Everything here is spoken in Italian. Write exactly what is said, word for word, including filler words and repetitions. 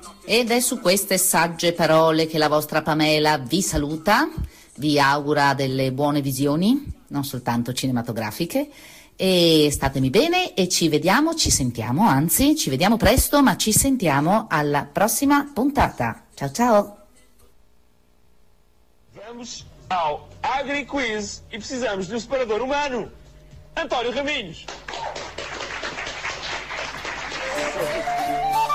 Ed è su queste sagge parole che la vostra Pamela vi saluta, vi augura delle buone visioni, non soltanto cinematografiche, e statemi bene e ci vediamo, ci sentiamo, anzi ci vediamo presto, ma ci sentiamo alla prossima puntata. Ciao ciao! Vamos ao AgriQuiz e precisamos de um separador humano. António Raminhos.